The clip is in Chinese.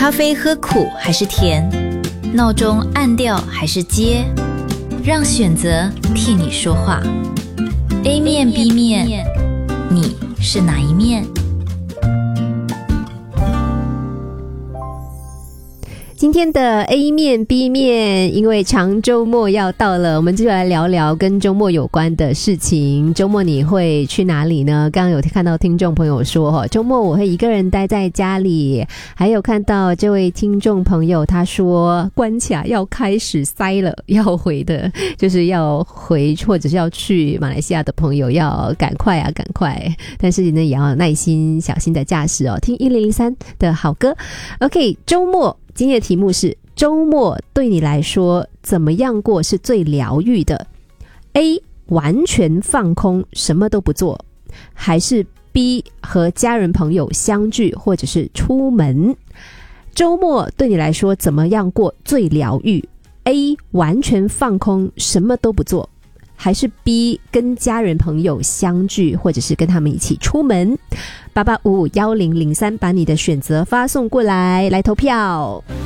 咖啡喝苦还是甜？闹钟按掉还是接？让选择替你说话。A 面 B 面，你是哪一面？ 今天的 A 面 B 面，因为长周末要到了，我们就来聊聊跟周末有关的事情。周末你会去哪里呢？刚刚有看到听众朋友说周末我会一个人待在家里，还有看到这位听众朋友他说关卡要开始塞了，要回的就是要回或者是要去马来西亚的朋友要赶快啊赶快，但是呢也要耐心小心的驾驶听1003的好歌。 OK， 周末今天的题目是周末对你来说怎么样过是最疗愈的？ A 完全放空什么都不做，还是 B 和家人朋友相聚或者是出门？周末对你来说怎么样过最疗愈？ A 完全放空什么都不做，还是 B 跟家人朋友相聚或者是跟他们一起出门？88551003把你的选择发送过来，来投票。